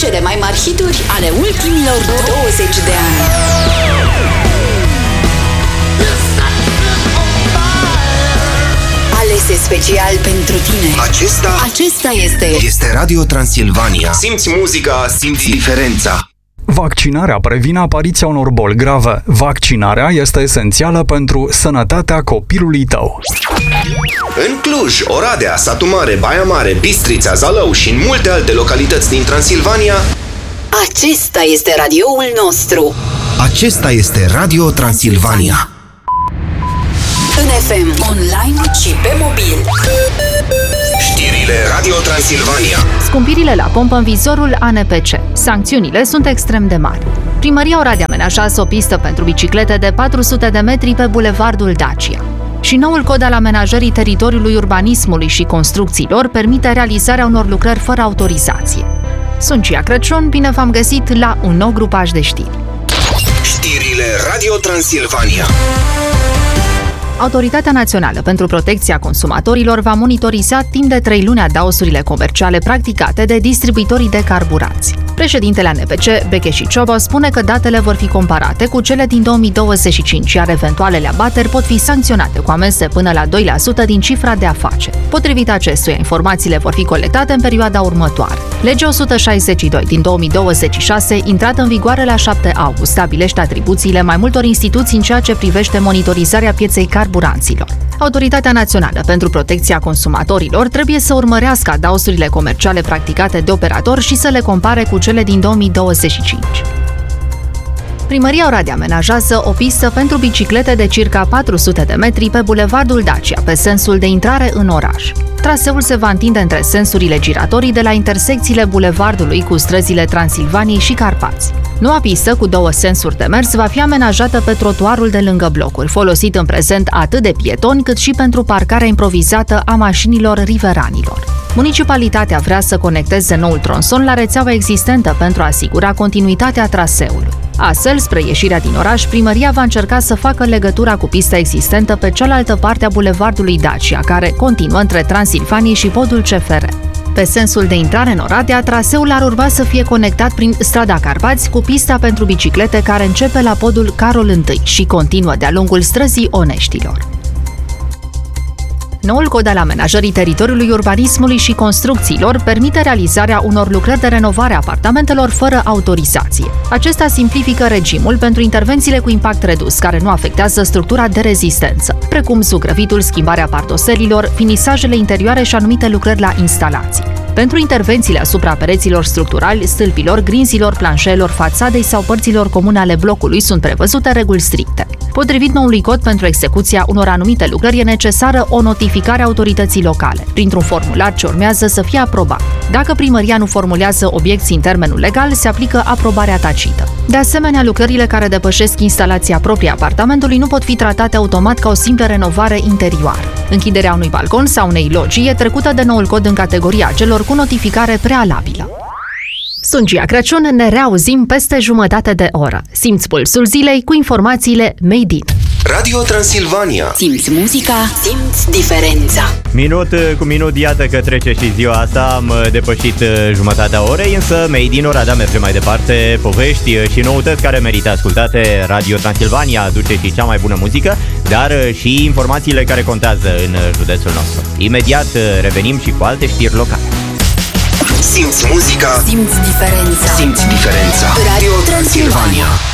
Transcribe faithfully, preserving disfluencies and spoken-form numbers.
Cele mai mari hituri ale ultimilor douăzeci de ani. Alese special pentru tine. Acesta Acesta este Este Radio Transilvania. Simți muzica, simți diferența. Vaccinarea previne apariția unor boli grave. Vaccinarea este esențială pentru sănătatea copilului tău. În Cluj, Oradea, Satu Mare, Baia Mare, Bistrița, Zalău și în multe alte localități din Transilvania, Acesta este radioul nostru. acesta este Radio Transilvania. În F M, online și pe mobil. Știrile Radio Transilvania. Scumpirile la pompă în vizorul A N P C. Sancțiunile sunt extrem de mari. Primăria Oradea amenajează o pistă pentru biciclete de patru sute de metri pe bulevardul Dacia. Și noul cod al amenajării teritoriului urbanismului și construcțiilor permite realizarea unor lucrări fără autorizație. Sunt Cia Crăciun, bine v-am găsit la un nou grupaj de știri. Știrile Radio Transilvania. Autoritatea Națională pentru Protecția Consumatorilor va monitoriza timp de trei luni adausurile comerciale practicate de distribuitorii de carburanți. Președintele A N P C, Beche și Ciobo, spune că datele vor fi comparate cu cele din două mii douăzeci și cinci, iar eventualele abateri pot fi sancționate cu amenzi până la doi la sută din cifra de afaceri. Potrivit acestuia, informațiile vor fi colectate în perioada următoare. Legea o sută șaizeci și doi din două mii douăzeci și șase, intrată în vigoare la șapte august, stabilește atribuțiile mai multor instituții în ceea ce privește monitorizarea pieței carburanților. Autoritatea Națională pentru Protecția Consumatorilor trebuie să urmărească adausurile comerciale practicate de operator și să le compare cu cele din două mii douăzeci și cinci. Primăria Oradea amenajează o pistă pentru biciclete de circa patru sute de metri pe bulevardul Dacia, pe sensul de intrare în oraș. Traseul se va întinde între sensurile giratorii de la intersecțiile bulevardului cu străzile Transilvaniei și Carpați. Noua pistă, cu două sensuri de mers, va fi amenajată pe trotuarul de lângă blocuri, folosit în prezent atât de pietoni cât și pentru parcarea improvizată a mașinilor riveranilor. Municipalitatea vrea să conecteze noul tronson la rețeaua existentă pentru a asigura continuitatea traseului. Astfel, spre ieșirea din oraș, primăria va încerca să facă legătura cu pista existentă pe cealaltă parte a bulevardului Dacia, care continuă între Transilvanie și podul C F R. Pe sensul de intrare în Oradea, traseul ar urma să fie conectat prin strada Carpați cu pista pentru biciclete care începe la podul Carol I și continuă de-a lungul străzii Oneștilor. Noul cod al amenajării teritoriului urbanismului și construcțiilor permite realizarea unor lucrări de renovare a apartamentelor fără autorizație. Acesta simplifică regimul pentru intervențiile cu impact redus, care nu afectează structura de rezistență, precum zugrăvitul, schimbarea pardoselilor, finisajele interioare și anumite lucrări la instalații. Pentru intervențiile asupra pereților structurali, stâlpilor, grinzilor, planșelor, fațadei sau părților comune ale blocului sunt prevăzute reguli stricte. Potrivit noului cod, pentru execuția unor anumite lucrări e necesară o notificare a autorității locale, printr-un formular ce urmează să fie aprobat. Dacă primăria nu formulează obiecții în termenul legal, se aplică aprobarea tacită. De asemenea, lucrările care depășesc instalația proprie a apartamentului nu pot fi tratate automat ca o simplă renovare interioară. Închiderea unui balcon sau unei logii e trecută de noul cod în categoria celor cu notificare prealabilă. Sunt Cia Crăciun, ne reauzim peste jumătate de oră. Simți pulsul zilei cu informațiile Made in. Radio Transilvania. Simți muzica, simți diferența. Minut cu minut, iată că trece și ziua asta, am depășit jumătatea orei, însă Made in Oradea merge mai departe, povești și noutăți care merită ascultate. Radio Transilvania aduce și cea mai bună muzică, dar și informațiile care contează în județul nostru. Imediat revenim și cu alte știri locale. Simți muzica, Simți diferența. simți diferența. Radio Transilvania.